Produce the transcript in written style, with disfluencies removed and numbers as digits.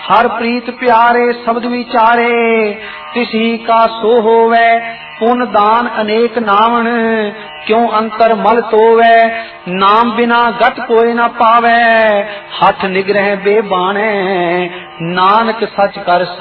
हर प्रीत प्यारे शब्द विचारे तिसी का सो होवे पुन दान अनेक नावन क्यों अंतर मल तोवे नाम बिना गत कोई न पावे हठ निग्रह बेबाने नानक सच कर